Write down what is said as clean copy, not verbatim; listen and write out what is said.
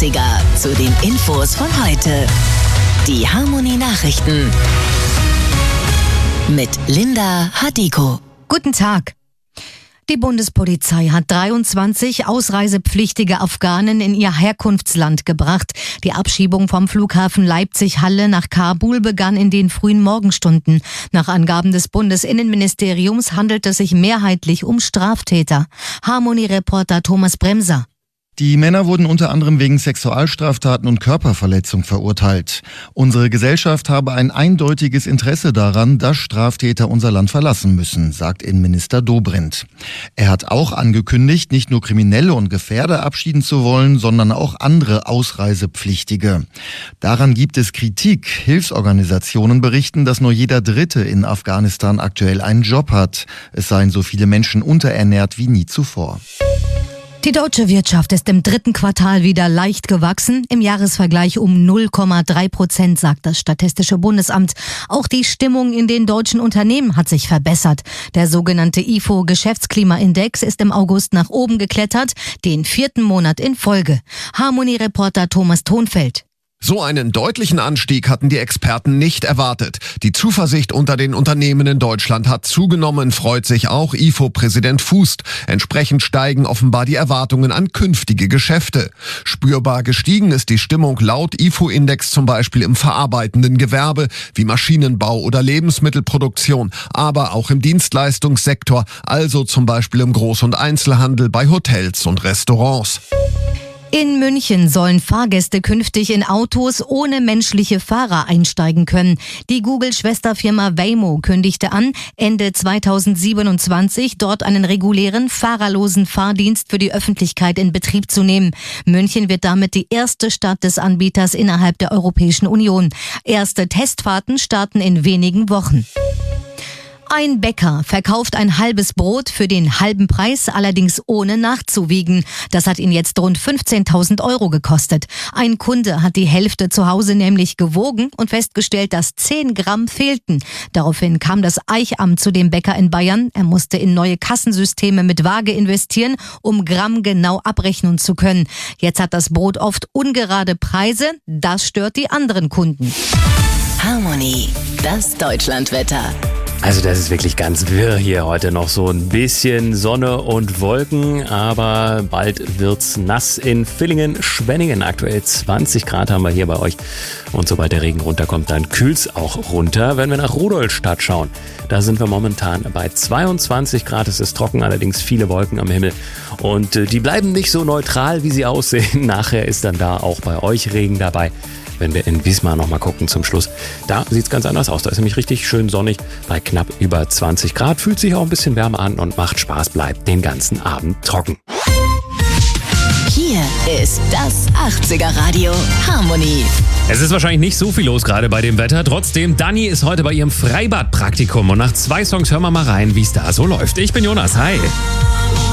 80er zu den Infos von heute. Die Harmony Nachrichten mit Linda Hadiko. Guten Tag. Die Bundespolizei hat 23 ausreisepflichtige Afghanen in ihr Herkunftsland gebracht. Die Abschiebung vom Flughafen Leipzig-Halle nach Kabul begann in den frühen Morgenstunden. Nach Angaben des Bundesinnenministeriums handelt es sich mehrheitlich um Straftäter. Harmony-Reporter Thomas Bremser. Die Männer wurden unter anderem wegen Sexualstraftaten und Körperverletzung verurteilt. Unsere Gesellschaft habe ein eindeutiges Interesse daran, dass Straftäter unser Land verlassen müssen, sagt Innenminister Dobrindt. Er hat auch angekündigt, nicht nur Kriminelle und Gefährder abschieden zu wollen, sondern auch andere Ausreisepflichtige. Daran gibt es Kritik. Hilfsorganisationen berichten, dass nur jeder Dritte in Afghanistan aktuell einen Job hat. Es seien so viele Menschen unterernährt wie nie zuvor. Die deutsche Wirtschaft ist im dritten Quartal wieder leicht gewachsen, im Jahresvergleich um 0,3%, sagt das Statistische Bundesamt. Auch die Stimmung in den deutschen Unternehmen hat sich verbessert. Der sogenannte IFO-Geschäftsklimaindex ist im August nach oben geklettert, den 4. Monat in Folge. Harmony-Reporter Thomas Thonfeld. So einen deutlichen Anstieg hatten die Experten nicht erwartet. Die Zuversicht unter den Unternehmen in Deutschland hat zugenommen, freut sich auch IFO-Präsident Fußt. Entsprechend steigen offenbar die Erwartungen an künftige Geschäfte. Spürbar gestiegen ist die Stimmung laut IFO-Index zum Beispiel im verarbeitenden Gewerbe wie Maschinenbau oder Lebensmittelproduktion, aber auch im Dienstleistungssektor, also zum Beispiel im Groß- und Einzelhandel, bei Hotels und Restaurants. In München sollen Fahrgäste künftig in Autos ohne menschliche Fahrer einsteigen können. Die Google-Schwesterfirma Waymo kündigte an, Ende 2027 dort einen regulären, fahrerlosen Fahrdienst für die Öffentlichkeit in Betrieb zu nehmen. München wird damit die erste Stadt des Anbieters innerhalb der Europäischen Union. Erste Testfahrten starten in wenigen Wochen. Ein Bäcker verkauft ein halbes Brot für den halben Preis, allerdings ohne nachzuwiegen. Das hat ihn jetzt rund 15.000 € gekostet. Ein Kunde hat die Hälfte zu Hause nämlich gewogen und festgestellt, dass 10 Gramm fehlten. Daraufhin kam das Eichamt zu dem Bäcker in Bayern. Er musste in neue Kassensysteme mit Waage investieren, um grammgenau abrechnen zu können. Jetzt hat das Brot oft ungerade Preise. Das stört die anderen Kunden. Harmony, das Deutschlandwetter. Also das ist wirklich ganz wirr hier heute noch, so ein bisschen Sonne und Wolken, aber bald wird's nass in Villingen, Schwenningen. Aktuell 20 Grad haben wir hier bei euch und sobald der Regen runterkommt, dann kühlt's auch runter. Wenn wir nach Rudolstadt schauen, da sind wir momentan bei 22 Grad. Es ist trocken, allerdings viele Wolken am Himmel und die bleiben nicht so neutral, wie sie aussehen. Nachher ist dann da auch bei euch Regen dabei. Wenn wir in Wismar nochmal gucken zum Schluss, da sieht es ganz anders aus. Da ist nämlich richtig schön sonnig bei knapp über 20 Grad. Fühlt sich auch ein bisschen wärmer an und macht Spaß, bleibt den ganzen Abend trocken. Hier ist das 80er Radio Harmony. Es ist wahrscheinlich nicht so viel los gerade bei dem Wetter. Trotzdem, Dani ist heute bei ihrem Freibad-Praktikum und nach 2 Songs hören wir mal rein, wie es da so läuft. Ich bin Jonas, hi.